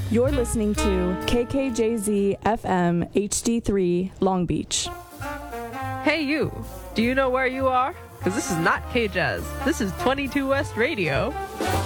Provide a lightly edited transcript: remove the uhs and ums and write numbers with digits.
You're listening to KKJZ FM HD3 Long Beach. Hey you, do you know where you are? Because this is not K-Jazz. This is 22 West Radio.